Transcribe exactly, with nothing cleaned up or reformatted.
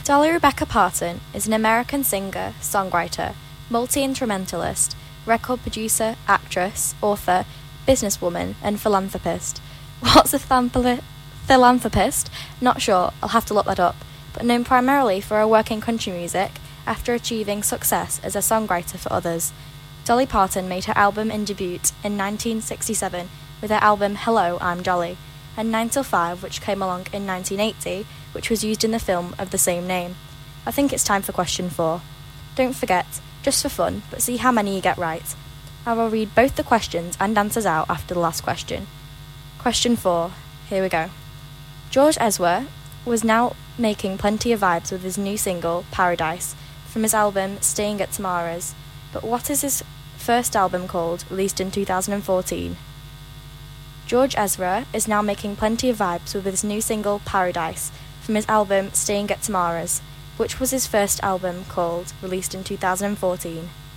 Dolly Rebecca Parton is an American singer, songwriter, multi-instrumentalist, record producer, actress, author, businesswoman, and philanthropist. What's a philanthropi- philanthropist? Not sure, I'll have to look that up, but known primarily for her work in country music after achieving success as a songwriter for others. Dolly Parton made her album in debut in nineteen sixty-seven with her album Hello, I'm Dolly, and nine till five, which came along in nineteen eighty, which was used in the film of the same name. I think it's time for question four. Don't forget, just for fun, but see how many you get right. I will read both the questions and answers out after the last question. Question four. Here we go. George Ezra was now making plenty of vibes with his new single, Paradise, from his album Staying at Tamara's, but what is his first album called, released in two thousand fourteen? George Ezra is now making plenty of vibes with his new single, Paradise, from his album Staying at Tamara's, which was his first album called, released in two thousand fourteen.